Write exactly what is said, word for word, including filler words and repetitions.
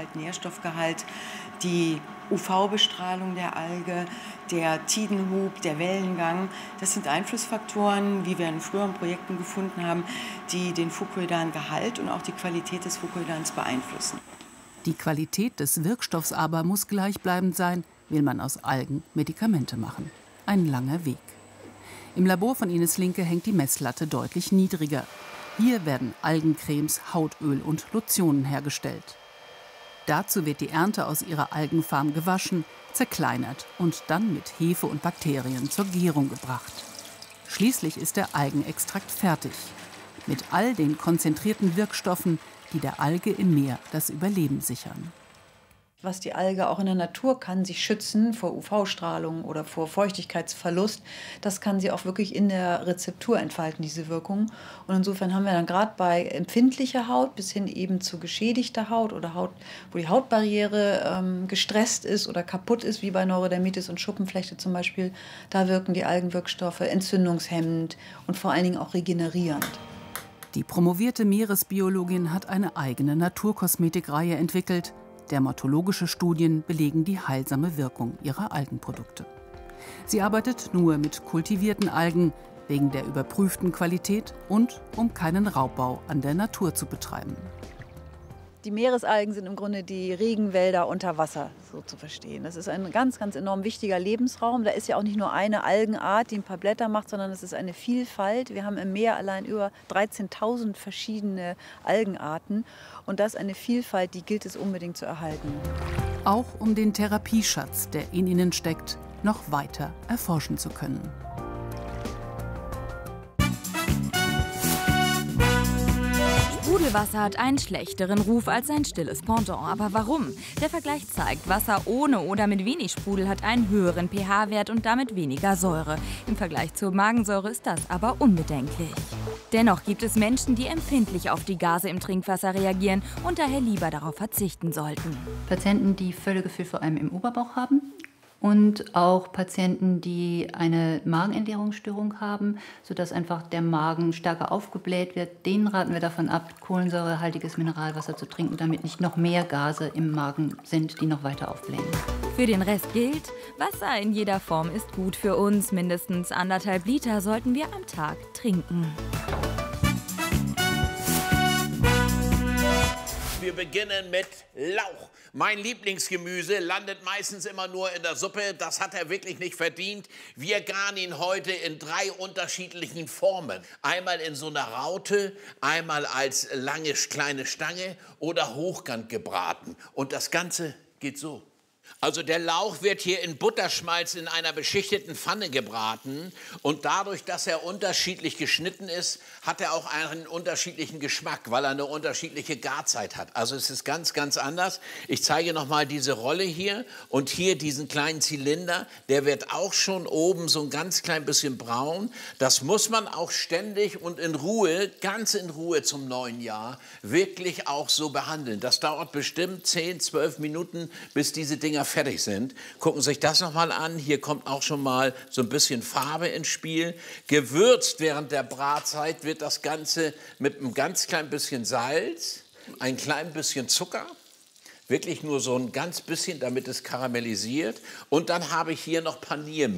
Nährstoffgehalt, Nährstoffgehalt, die U V-Bestrahlung der Alge, der Tidenhub, der Wellengang. Das sind Einflussfaktoren, wie wir in früheren Projekten gefunden haben, die den fucoidalen Gehalt und auch die Qualität des Fucoidans beeinflussen. Die Qualität des Wirkstoffs aber muss gleichbleibend sein, will man aus Algen Medikamente machen. Ein langer Weg. Im Labor von Ines Linke hängt die Messlatte deutlich niedriger. Hier werden Algencremes, Hautöl und Lotionen hergestellt. Dazu wird die Ernte aus ihrer Algenfarm gewaschen, zerkleinert und dann mit Hefe und Bakterien zur Gärung gebracht. Schließlich ist der Algenextrakt fertig. Mit all den konzentrierten Wirkstoffen, die der Alge im Meer das Überleben sichern. Was die Alge auch in der Natur kann, sich schützen vor U V-Strahlung oder vor Feuchtigkeitsverlust, das kann sie auch wirklich in der Rezeptur entfalten, diese Wirkung. Und insofern haben wir dann gerade bei empfindlicher Haut bis hin eben zu geschädigter Haut oder Haut, wo die Hautbarriere ähm, gestresst ist oder kaputt ist, wie bei Neurodermitis und Schuppenflechte zum Beispiel, da wirken die Algenwirkstoffe entzündungshemmend und vor allen Dingen auch regenerierend. Die promovierte Meeresbiologin hat eine eigene Naturkosmetikreihe entwickelt. Dermatologische Studien belegen die heilsame Wirkung ihrer Algenprodukte. Sie arbeitet nur mit kultivierten Algen, wegen der überprüften Qualität und um keinen Raubbau an der Natur zu betreiben. Die Meeresalgen sind im Grunde die Regenwälder unter Wasser, so zu verstehen. Das ist ein ganz, ganz enorm wichtiger Lebensraum. Da ist ja auch nicht nur eine Algenart, die ein paar Blätter macht, sondern es ist eine Vielfalt. Wir haben im Meer allein über dreizehntausend verschiedene Algenarten. Und das ist eine Vielfalt, die gilt es unbedingt zu erhalten. Auch um den Therapieschatz, der in ihnen steckt, noch weiter erforschen zu können. Sprudelwasser hat einen schlechteren Ruf als ein stilles Pendant. Aber warum? Der Vergleich zeigt, Wasser ohne oder mit wenig Sprudel hat einen höheren pH-Wert und damit weniger Säure. Im Vergleich zur Magensäure ist das aber unbedenklich. Dennoch gibt es Menschen, die empfindlich auf die Gase im Trinkwasser reagieren und daher lieber darauf verzichten sollten. Patienten, die Völlegefühl vor allem im Oberbauch haben. Und auch Patienten, die eine Magenentleerungsstörung haben, sodass einfach der Magen stärker aufgebläht wird, denen raten wir davon ab, kohlensäurehaltiges Mineralwasser zu trinken, damit nicht noch mehr Gase im Magen sind, die noch weiter aufblähen. Für den Rest gilt, Wasser in jeder Form ist gut für uns. Mindestens anderthalb Liter sollten wir am Tag trinken. Wir beginnen mit Lauch. Mein Lieblingsgemüse landet meistens immer nur in der Suppe. Das hat er wirklich nicht verdient. Wir garen ihn heute in drei unterschiedlichen Formen. Einmal in so einer Raute, einmal als lange kleine Stange oder hochkant gebraten. Und das Ganze geht so. Also der Lauch wird hier in Butterschmalz in einer beschichteten Pfanne gebraten und dadurch, dass er unterschiedlich geschnitten ist, hat er auch einen unterschiedlichen Geschmack, weil er eine unterschiedliche Garzeit hat. Also es ist ganz, ganz anders. Ich zeige noch mal diese Rolle hier und hier diesen kleinen Zylinder, der wird auch schon oben so ein ganz klein bisschen braun. Das muss man auch ständig und in Ruhe, ganz in Ruhe zum neuen Jahr, wirklich auch so behandeln. Das dauert bestimmt zehn, zwölf Minuten, bis diese Dinger fertig sind. Gucken Sie sich das noch mal an. Hier kommt auch schon mal so ein bisschen Farbe ins Spiel. Gewürzt während der Bratzeit wird das Ganze mit einem ganz klein bisschen Salz, ein klein bisschen Zucker, wirklich nur so ein ganz bisschen, damit es karamellisiert. Und dann habe ich hier noch Paniermehl.